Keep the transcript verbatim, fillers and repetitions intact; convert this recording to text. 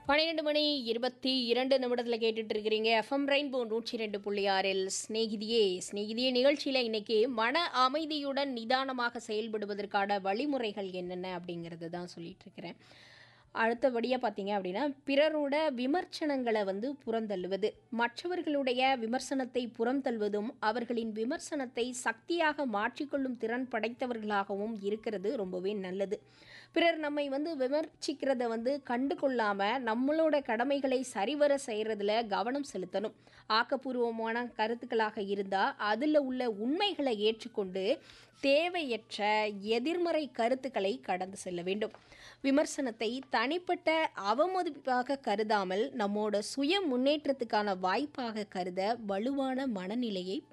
பன்னிரண்டு மணி இருபத்தி இரண்டு நிமிடத்தில் கேட்டுட்டு இருக்கிறீங்க எஃப்எம் ரெயின்போ நூற்றி ரெண்டு புள்ளி ஆறில் ஸ்நேகிதியே ஸ்நேகிதியே நிகழ்ச்சியில் இன்னைக்கு மன அமைதியுடன் நிதானமாக செயல்படுவதற்கான வழிமுறைகள் என்னென்ன அப்படிங்கிறது தான் சொல்லிட்டு இருக்கிறேன். அடுத்தபடியாக பார்த்தீங்க அப்படின்னா, பிறரோட விமர்சனங்களை வந்து புறந்தள்ளுவது, மற்றவர்களுடைய விமர்சனத்தை புறந்தள்ளுவதும் அவர்களின் விமர்சனத்தை சக்தியாக மாற்றிக்கொள்ளும் திறன் படைத்தவர்களாகவும் இருக்கிறது ரொம்பவே நல்லது. பிறர் நம்மை வந்து விமர்சிக்கிறத வந்து கண்டு கொள்ளாமல் நம்மளோட கடமைகளை சரிவர செய்கிறதுல கவனம் செலுத்தணும். ஆக்கப்பூர்வமான கருத்துக்களாக இருந்தால் அதில் உள்ள உண்மைகளை ஏற்றுக்கொண்டு தேவையற்ற எதிர்மறை கருத்துக்களை கடந்து செல்ல வேண்டும். விமர்சனத்தை தனிப்பட்ட அவமதிப்பாக கருதாமல் நம்மோட சுய முன்னேற்றத்துக்கான வாய்ப்பாக கருத வலுவான மனநிலையை